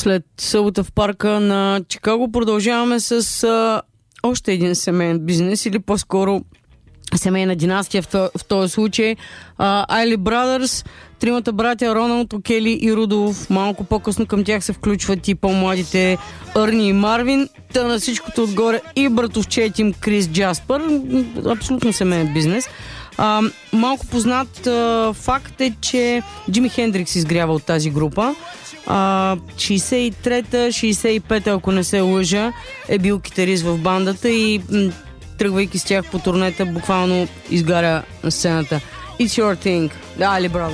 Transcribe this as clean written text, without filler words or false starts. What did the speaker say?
След събота в парка на Чикаго продължаваме с още един семейен бизнес или по-скоро семейна династия в този случай. Айли Брадърс, тримата братя Роналд, Окели и Рудолф. Малко по-късно към тях се включват и по-младите Арни и Марвин. Та на всичкото отгоре и братовчет им Крис Джаспър. Абсолютно семейен бизнес. Малко познат факт е, че Джими Хендрикс изгрява от тази група. 63-та, 65-та, ако не се лъжа, е бил китарист в бандата и тръгвайки с тях по турнета, буквално изгаря сцената. It's your thing. Айли Брадърс.